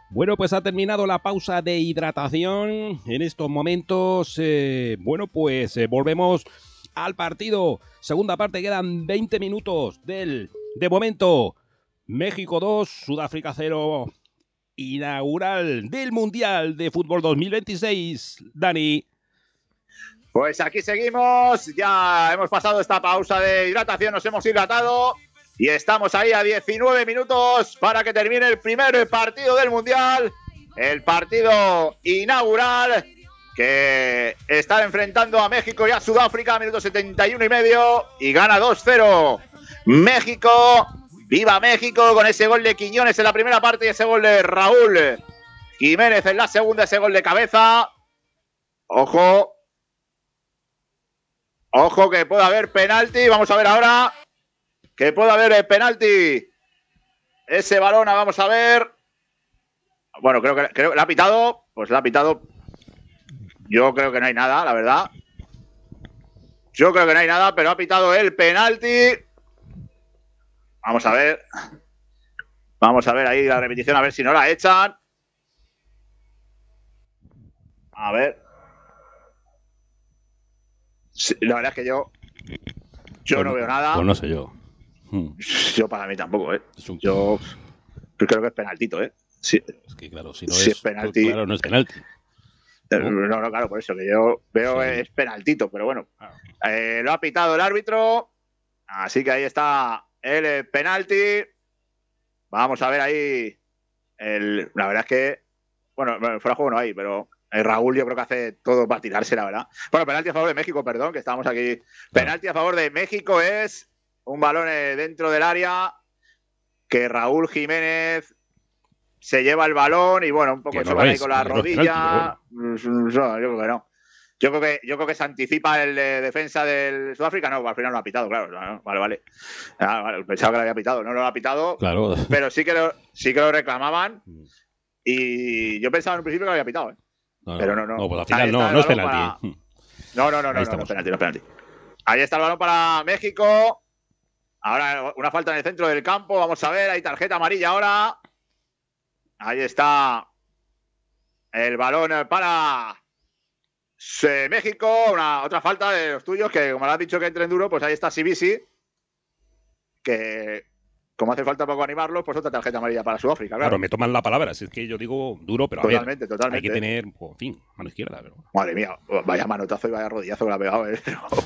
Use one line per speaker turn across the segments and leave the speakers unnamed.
Bueno, pues ha terminado la pausa de hidratación. En estos momentos, volvemos al partido. Segunda parte, quedan 20 minutos de momento, México 2, Sudáfrica 0, inaugural del Mundial de Fútbol 2026. Dani.
Pues aquí seguimos, ya hemos pasado esta pausa de hidratación, nos hemos hidratado y estamos ahí a 19 minutos para que termine el primer partido del Mundial, el partido inaugural que está enfrentando a México y a Sudáfrica, minuto 71 y medio, y gana 2-0 México. ¡Viva México! Con ese gol de Quiñones en la primera parte y ese gol de Raúl Jiménez en la segunda, ese gol de cabeza. Ojo que puede haber penalti. Vamos a ver ahora que puede haber penalti. Ese balón, vamos a ver. Bueno, creo que le ha pitado. Pues le ha pitado. Yo creo que no hay nada, la verdad. Yo creo que no hay nada, pero ha pitado el penalti. Vamos a ver. Vamos a ver ahí la repetición, a ver si no la echan. A ver. Sí, la verdad es que yo no veo nada.
Pues no sé yo.
Yo para mí tampoco, ¿eh? Yo creo que es penaltito, ¿eh? Sí.
Es que claro, si no
si
es
penalti.
Claro, no es penalti.
No, claro, por eso que yo veo sí. Es penaltito, pero bueno. Lo ha pitado el árbitro. Así que ahí está el penalti. Vamos a ver ahí. La verdad es que, bueno, fuera de juego no hay, pero Raúl yo creo que hace todo para tirarse, la verdad. Bueno, penalti a favor de México, perdón, que estábamos aquí. Penalti a favor de México es un balón dentro del área que Raúl Jiménez se lleva el balón y bueno, un poco choca ahí con la rodilla. Bueno. Yo creo que no. Yo creo que se anticipa el defensa del Sudáfrica. No, al final no ha pitado, claro. No, vale. Vale. Pensaba que lo había pitado. No lo ha pitado.
Claro.
Pero sí que lo reclamaban. Y yo pensaba en un principio que lo había pitado, ¿eh? Pero no.
No, pues al final no es penalti.
No es penalti. Ahí está el balón para México. Ahora una falta en el centro del campo. Vamos a ver, hay tarjeta amarilla ahora. Ahí está el balón para México. Otra falta de los tuyos, que como le has dicho que entren duro, pues ahí está Sibisi, que como hace falta poco animarlos, pues otra tarjeta amarilla para Sudáfrica.
Claro, me toman la palabra, si es que yo digo duro, pero
totalmente.
Hay que tener, en fin, mano izquierda. Pero...
Madre mía, vaya manotazo y vaya rodillazo que le ha pegado, ¿eh?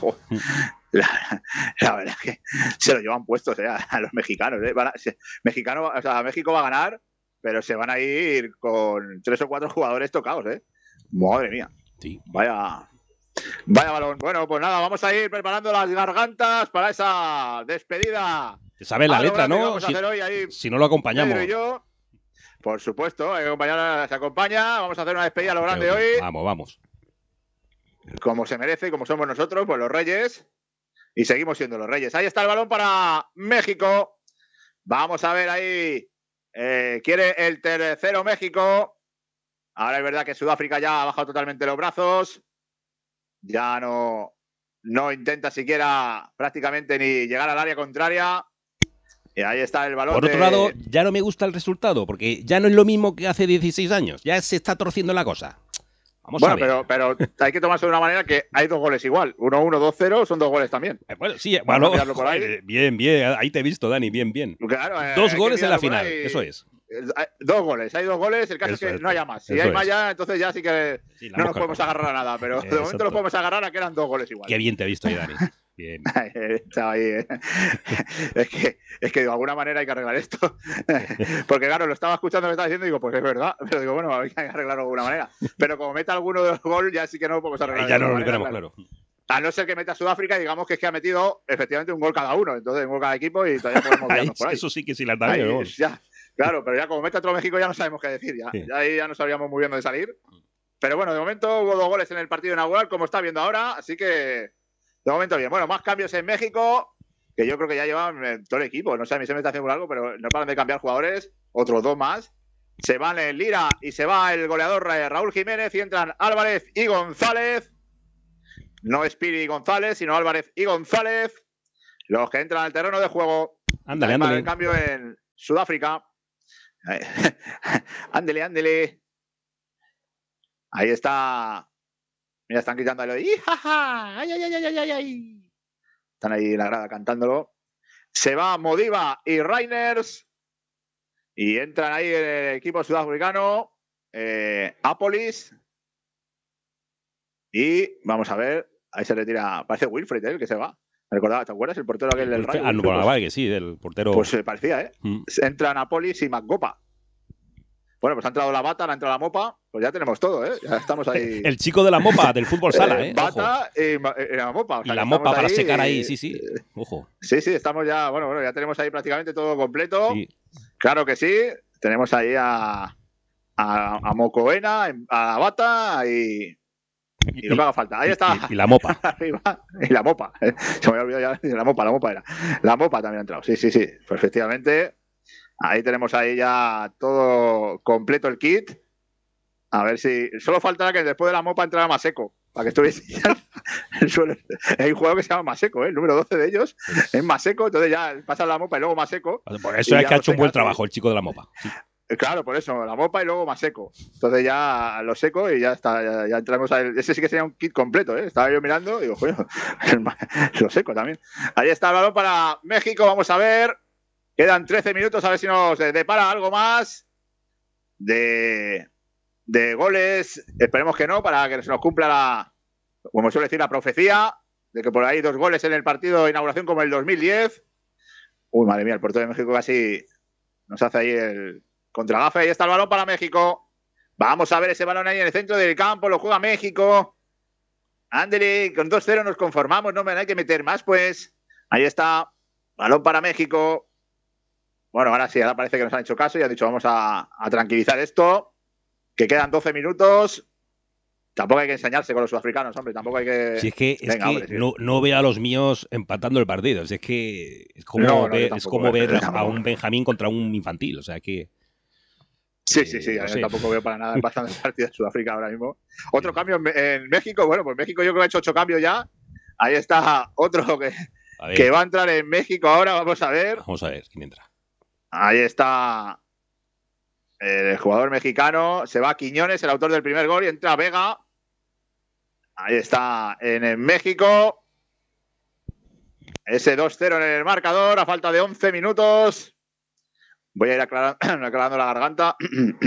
La verdad es que se lo llevan puestos, a los mexicanos, ¿eh? México va a ganar, pero se van a ir con 3 o 4 jugadores tocados, ¿eh? Madre mía.
Sí.
Vaya balón. Bueno, pues nada, vamos a ir preparando las gargantas para esa despedida.
Te sabes la letra, ¿no? Si no lo acompañamos.
Pedro y yo, por supuesto, se acompaña. Vamos a hacer una despedida a lo grande hoy.
Vamos.
Como se merece, como somos nosotros, pues los reyes. Y seguimos siendo los reyes. Ahí está el balón para México. Vamos a ver ahí. Quiere el tercero México. Ahora es verdad que Sudáfrica ya ha bajado totalmente los brazos. Ya no intenta siquiera prácticamente ni llegar al área contraria. Y ahí está el balón.
Por otro lado, ya no me gusta el resultado, porque ya no es lo mismo que hace 16 años. Ya se está torciendo la cosa. Vamos a ver.
Pero hay que tomarse de una manera que hay 2 goles igual. 1-1, 2-0 son 2 goles también.
Bueno, sí, bueno, bien. Ahí te he visto, Dani, bien.
Claro,
2 goles en la final, eso es.
2 goles, hay 2 goles, el caso es que no haya más. Si hay más ya, entonces ya sí que no nos podemos agarrar a nada, pero de momento nos podemos agarrar a que eran 2 goles igual.
Qué bien te he visto ahí, Dani. Bien.
Estaba ahí, ¿eh? es que de alguna manera hay que arreglar esto. Porque claro, lo estaba escuchando, me estaba diciendo y digo, pues es verdad. Pero digo, bueno, hay que arreglarlo de alguna manera. Pero como meta alguno de los goles, ya sí que no lo podemos arreglar.
Ya no lo tenemos claro.
A no ser que meta Sudáfrica, digamos que es que ha metido efectivamente un gol cada uno. Entonces, un gol cada equipo y todavía podemos quedarnos por ahí.
Eso sí que sí la han dado.
Claro, pero ya como mete otro México ya no sabemos qué decir. Ya ahí ya no sabíamos muy bien dónde salir. Pero bueno, de momento hubo 2 goles en el partido inaugural, como está viendo ahora. Así que de momento bien. Bueno, más cambios en México, que yo creo que ya llevan todo el equipo. No sé, a mí se me está haciendo algo, pero no paran de cambiar jugadores. Otros 2 más. Se van el Lira y se va el goleador Raúl Jiménez y entran Álvarez y González. No es Piri y González, sino Álvarez y González. Los que entran al terreno de juego.
Ándale.
El cambio en Sudáfrica. Ándele, ándele. Ahí está. Mira, están gritando ahí. ¡Jaja! ¡Ay, ay, ay, ay, ay, ay! Están ahí en la grada cantándolo. Se va Modiva y Reiners. Y entran ahí el equipo sudafricano. Apolis. Y vamos a ver. Ahí se retira. Parece Wilfred, el que se va. ¿Te acuerdas? El portero aquel del Rayo.
Bueno, vale, que sí, del portero.
Pues parecía, ¿eh? Entran Apolis y Magopa. Bueno, pues ha entrado la Bata, ha entrado la Mopa, pues ya tenemos todo, ¿eh? Ya estamos ahí.
El chico de la Mopa, del fútbol sala, ¿eh?
Bata y la Mopa.
O sea, y la Mopa para secar ahí, sí. Ojo.
Sí, estamos ya, bueno, ya tenemos ahí prácticamente todo completo.
Sí.
Claro que sí. Tenemos ahí a Mocoena, a la Bata y lo que haga falta. Ahí está.
Y la Mopa.
Y la Mopa. Se me había olvidado ya. La Mopa era. La Mopa también ha entrado. Sí. Pues efectivamente. Ahí tenemos ahí ya todo completo el kit. A ver si... Solo faltará que después de la Mopa entrara Maseco. Para que estuviese hay un jugador que se llama Maseco, ¿eh? El número 12 de ellos es Maseco. Entonces ya pasa la Mopa y luego Maseco.
Por eso es que ha hecho un buen trabajo el chico de la Mopa. Sí.
Claro, por eso, la Mopa y luego Maseco. Entonces ya lo seco y ya está, ya entramos a él. Ese sí que sería un kit completo, ¿eh? Estaba yo mirando y digo, joder, lo seco también. Ahí está el balón para México, vamos a ver. Quedan 13 minutos, a ver si nos depara algo más de goles. Esperemos que no, para que se nos cumpla como suele decir, la profecía de que por ahí 2 goles en el partido de inauguración como el 2010. Uy, madre mía, el portero de México casi nos hace ahí el contragafe. Ahí está el balón para México. Vamos a ver ese balón ahí en el centro del campo, lo juega México. Ándele, con 2-0 nos conformamos, no me hay que meter más, pues. Ahí está, balón para México. Bueno, ahora sí, ahora parece que nos han hecho caso y han dicho vamos a tranquilizar esto, que quedan 12 minutos. Tampoco hay que enseñarse con los sudafricanos, hombre, tampoco hay que...
Si es que, hombre, no veo a los míos empatando el partido, si es que es como ver a un Benjamín contra un infantil, o sea que...
Sí, yo tampoco veo para nada empatando el partido de Sudáfrica ahora mismo. Otro cambio en México, bueno, pues México yo creo que ha hecho 8 cambios ya. Ahí está otro que va a entrar en México ahora, vamos a ver.
Vamos a ver quién entra.
Ahí está el jugador mexicano. Se va Quiñones, el autor del primer gol, y entra Vega. Ahí está en México. Ese 2-0 en el marcador a falta de 11 minutos. Voy a ir aclarando la garganta.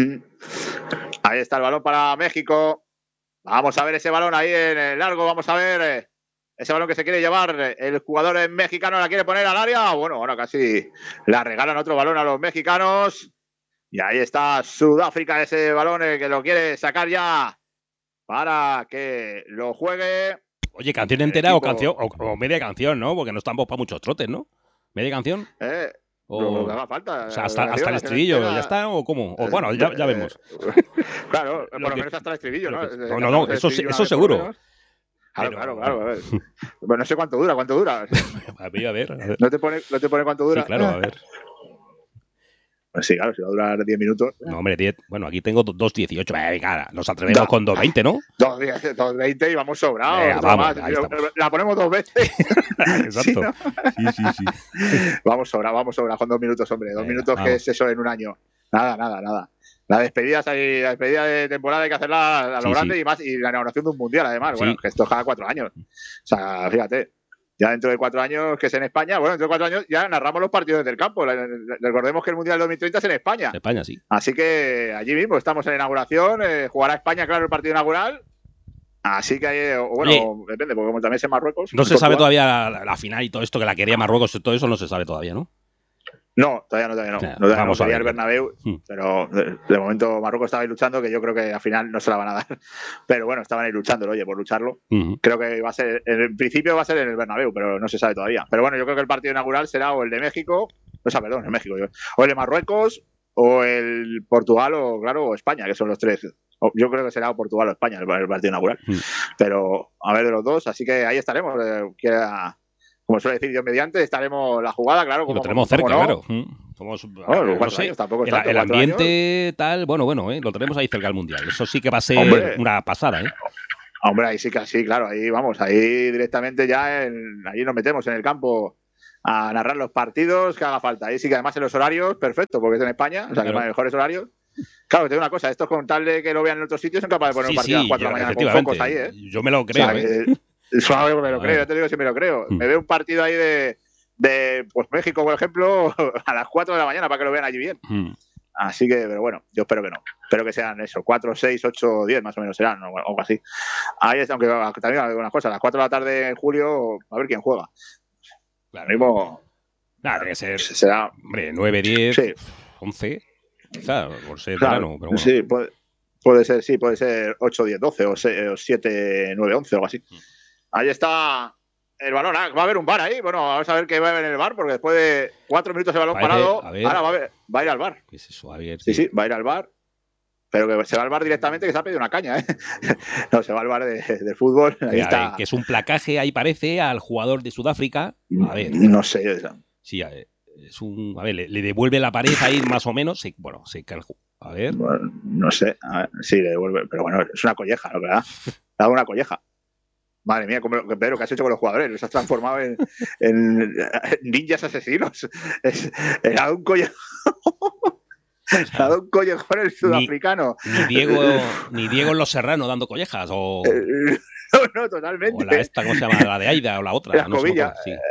Ahí está el balón para México. Vamos a ver ese balón ahí en el largo. Vamos a ver ese balón que se quiere llevar. El jugador mexicano la quiere poner al área. Bueno, ahora casi la regalan otro balón a los mexicanos. Y ahí está Sudáfrica, ese balón que lo quiere sacar ya para que lo juegue.
Oye, ¿canción entera o canción o media canción, no? Porque no estamos para muchos trotes, ¿no? ¿Media canción?
Lo que haga falta.
O sea, hasta el estribillo, ¿ya está? ¿O cómo? O bueno, ya vemos.
Claro, por lo menos hasta el estribillo, ¿no?
No, eso seguro.
Claro. A ver. Bueno, no sé cuánto dura.
A ver.
¿No te pone cuánto dura?
Sí, claro, a ver.
Pues sí, claro, si va a durar 10 minutos.
No, hombre, 10. Bueno, aquí tengo 2.18. Venga, nos atrevemos con 2.20, ¿no?
2.20 y vamos sobrados.
Vamos,
la ponemos 2 veces.
Exacto. Sí.
Vamos sobrados con 2 minutos, hombre. 2 minutos, vamos. Que es eso en un año. Nada. La despedida de temporada hay que hacerla a lo grande. Y la inauguración de un mundial, además. Sí. Bueno, que esto es cada 4 años. O sea, fíjate. Ya dentro de 4 años, que es en España, bueno, dentro de 4 años ya narramos los partidos del campo. Recordemos que el Mundial 2030 es en España.
España, sí.
Así que allí mismo estamos en la inauguración. Jugará España, claro, el partido inaugural. Así que, bueno, depende, porque como también es en Marruecos.
No se sabe todavía la final y todo esto, que la quería Marruecos y todo eso no se sabe todavía, ¿no?
No, todavía no. Vamos a ver el Bernabéu, pero de momento Marruecos estaba ahí luchando, que yo creo que al final no se la van a dar. Pero bueno, estaban ahí luchándolo, oye, por lucharlo. Creo que va a ser, en principio va a ser en el Bernabéu, pero no se sabe todavía. Pero bueno, yo creo que el partido inaugural será o el de México, el México, o el de Marruecos, o el Portugal, o España, que son los 3. Yo creo que será Portugal o España el partido inaugural. Pero a ver de los dos, así que ahí estaremos. Como suele decir Dios mediante, estaremos la jugada, claro.
Lo tenemos cerca, claro. Somos, no sé, el ambiente años. Tal, bueno, lo tenemos ahí cerca del Mundial. Eso sí que va a ser una pasada, ¿eh?
Hombre, ahí sí que sí, claro, ahí vamos, ahí directamente ya, ahí nos metemos en el campo a narrar los partidos que haga falta. Ahí sí que además en los horarios, perfecto, porque es en España, o sea, que los mejores horarios. Claro, te digo una cosa, estos con tal de que lo vean en otros sitios son capaces de poner un partido a las 4 de la mañana con focos ahí, ¿eh?
Yo me lo creo,
o sea, suave, me lo creo, ya te digo si me lo creo. Me veo un partido ahí de pues México, por ejemplo, a las 4 de la mañana para que lo vean allí bien. Así que, pero bueno, yo espero que no. Espero que sean eso, 4, 6, 8, 10 más o menos serán, o algo así. Ahí está, aunque también hay una cosa, a las 4 de la tarde en julio, a ver quién juega.
Claro.
Mismo,
tiene que ser,
será,
hombre, 9, 10, sí. 11, quizá, por ser verano, pero bueno.
Sí, puede ser, sí, puede ser 8, 10, 12 o 7, 9, 11 o algo así. Ahí está el balón. Va a haber un VAR ahí. Bueno, vamos a ver qué va a haber en el VAR, porque después de 4 minutos de balón parado, ahora va a ir al VAR.
¿Qué es eso? A ver,
sí, va a ir al VAR. Pero que se va al VAR directamente, que se ha pedido una caña, ¿eh? No, se va al VAR de fútbol. Ahí está.
Que es un placaje, ahí parece, al jugador de Sudáfrica. A ver.
No sé eso.
Sí, es un. A ver, le devuelve la pared ahí más o menos. Sí, bueno, sí, a ver.
Bueno, no sé. A ver, sí, le devuelve. Pero bueno, es una colleja, ¿no? ¿Verdad? Le ha dado una colleja. Madre mía, Pedro, ¿qué has hecho con los jugadores? Los has transformado en ninjas asesinos. Ha dado un collejón. Ha dado un collejón el sudafricano.
Ni Diego en Los Serrano dando collejas. O...
No, totalmente.
O la esta, ¿cómo se llama? La de Aida o la otra.
La escobilla.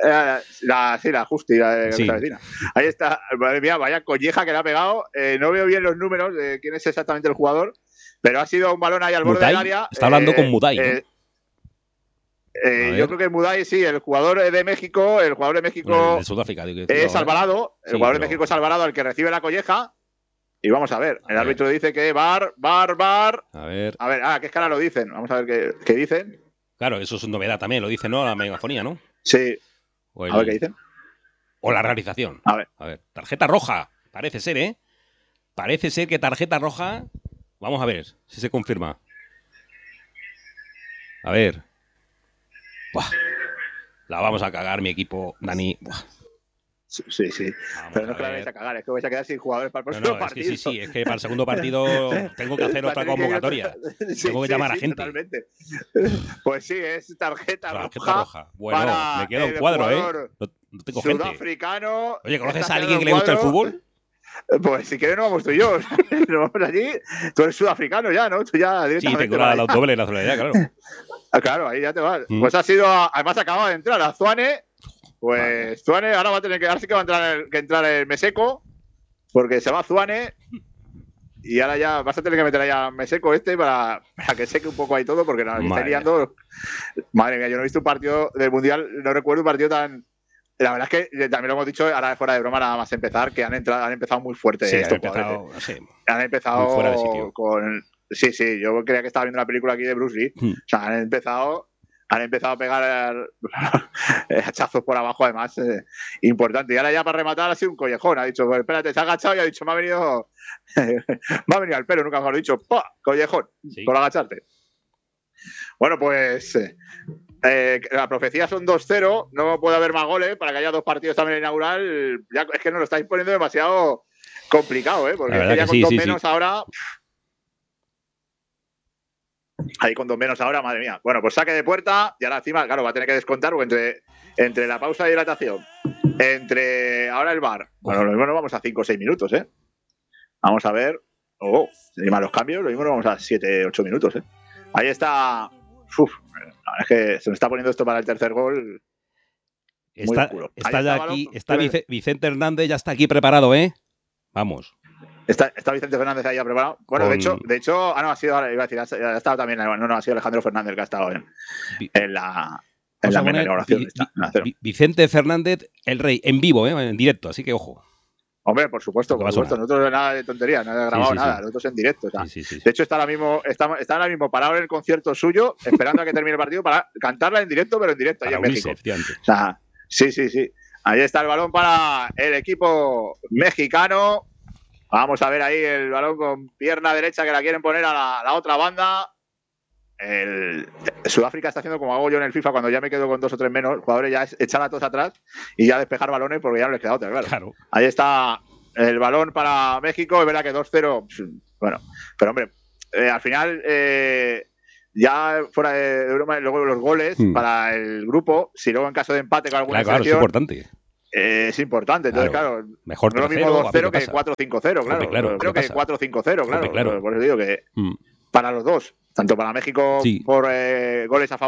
La Justi, la de la vecina. Ahí está. Madre mía, vaya colleja que le ha pegado. No veo bien los números de quién es exactamente el jugador, pero ha sido un balón ahí al borde del área.
Está hablando con Muday, ¿no?
Yo creo que Muday, sí, el jugador de México, el
de Sudáfrica,
es Alvarado, el jugador de México es Alvarado, el que recibe la colleja. Y vamos a ver, el árbitro dice que VAR.
A ver,
¿qué escala lo dicen? Vamos a ver qué dicen.
Claro, eso es novedad también, lo dice, ¿no? La megafonía, ¿no?
Sí. A ver qué dicen.
O la realización.
A ver,
tarjeta roja, parece ser, ¿eh? Parece ser que tarjeta roja. Vamos a ver si se confirma. A ver. Buah. La vamos a cagar, mi equipo, Dani. Buah.
Sí. Pero no es que la vais a cagar, es que vais a quedar sin jugadores para el próximo partido.
Es que es que para el segundo partido tengo que hacer otra convocatoria. Tengo que llamar a gente.
Totalmente. Pues sí, es tarjeta roja.
Bueno, me queda un cuadro, ¿eh? No tengo gente.
Sudafricano.
Oye, ¿conoces a alguien que le guste el fútbol?
Pues si quieres no vamos tú y yo. Nos vamos allí. Tú eres sudafricano ya, ¿no? Tú ya
directamente. Sí, tengo la doble nacionalidad, claro.
Claro, ahí ya te vas. Pues ha sido, además acaba de entrar a Zuane. Pues Zuane ahora va a tener que, ahora sí que va a entrar el Meseco, porque se va Zuane y ahora ya vas a tener que meter ahí a Meseco para que seque un poco ahí todo, porque nos está liando. Madre mía, yo no he visto un partido del Mundial, no recuerdo un partido tan... La verdad es que también lo hemos dicho, ahora fuera de broma nada más empezar, que han empezado muy fuerte estos jugadores. Han empezado
fuera de sitio.
Con... Sí, yo creía que estaba viendo una película aquí de Bruce Lee. O sea, han empezado a pegar hachazos por abajo, además, importante. Y ahora ya para rematar ha sido un collejón. Ha dicho, pues, espérate, se ha agachado y ha dicho, me ha venido al pelo, nunca mejor dicho, ¡pah! Collejón, por agacharte. Bueno, pues la profecía son 2-0, no puede haber más goles para que haya 2 partidos también inaugural. Ya, es que nos lo estáis poniendo demasiado complicado, porque es que ya con 2 menos ahora... Ahí con 2 menos ahora, madre mía. Bueno, pues saque de puerta y ahora encima, claro, va a tener que descontar porque entre la pausa de hidratación, entre ahora el VAR, bueno, lo mismo nos vamos a 5 o 6 minutos, ¿eh? Vamos a ver. Encima los cambios, lo mismo nos vamos a 7, 8 minutos, ¿eh? Ahí está. La verdad es que se me está poniendo esto para el tercer gol.
Está ya aquí, está Vicente Hernández, ya está aquí preparado, ¿eh? Vamos.
Está Vicente Fernández ahí ya preparado. Bueno, de hecho, no, ha sido, iba a decir, ha estado también, no, ha sido Alejandro Fernández el que ha estado en la inauguración.
Vicente Fernández, el rey, en vivo, en directo, así que ojo.
Hombre, por supuesto. Nosotros nada de tontería, no he grabado nada, nosotros en directo. O sea. De hecho, está ahora mismo parado en el concierto suyo, esperando a que termine el partido para cantarla en directo, pero en directo, ahí en México. O sea, sí. Ahí está el balón para el equipo mexicano. Vamos a ver ahí el balón con pierna derecha que la quieren poner a la otra banda. Sudáfrica está haciendo como hago yo en el FIFA cuando ya me quedo con 2 o 3 menos. Jugadores ya echar a todos atrás y ya despejar balones porque ya no les queda otra, claro. Ahí está el balón para México. Es verdad que 2-0. Bueno, pero hombre, al final, ya fuera de broma, luego los goles para el grupo, si luego en caso de empate con alguna
selección, es importante.
es importante. Entonces, claro,
mejor
no es lo mismo 2-0 que 4-5-0, claro. Creo que 4-5-0, claro. Por eso digo que para los dos, tanto para México por goles a favor